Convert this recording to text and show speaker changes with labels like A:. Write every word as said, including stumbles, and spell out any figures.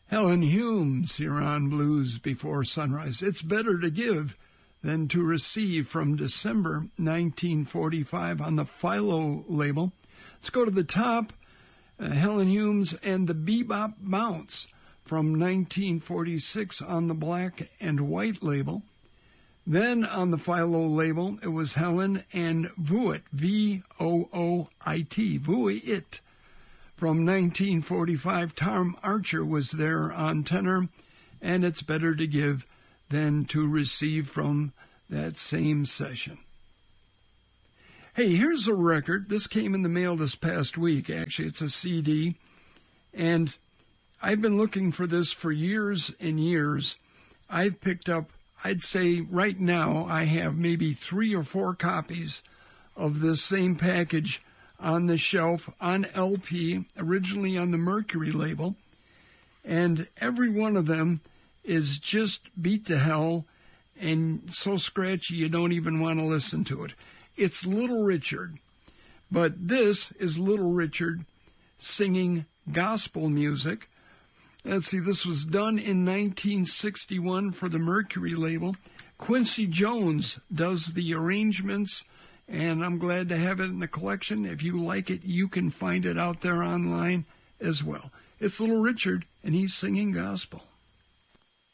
A: Helen Humes here on Blues Before Sunrise. It's better to give than to receive, from December nineteen forty-five on the Philo label. Let's go to the top. Uh, Helen Humes and the Bebop Bounce from nineteen forty-six on the Black and White label. Then on the Philo label, it was Helen and Vooit, V O O I T, Vooit. From nineteen forty-five, Tom Archer was there on tenor, and It's Better to Give Than to Receive from that same session. Hey, here's a record. This came in the mail this past week. Actually, it's a C D, and I've been looking for this for years and years. I've picked up, I'd say right now, I have maybe three or four copies of this same package on the shelf, on L P, originally on the Mercury label, and every one of them is just beat to hell and so scratchy you don't even want to listen to it. It's Little Richard, but this is Little Richard singing gospel music. Let's see, this was done in nineteen sixty-one for the Mercury label. Quincy Jones does the arrangements, and I'm glad to have it in the collection. If you like it, you can find it out there online as well. It's Little Richard, and he's singing gospel.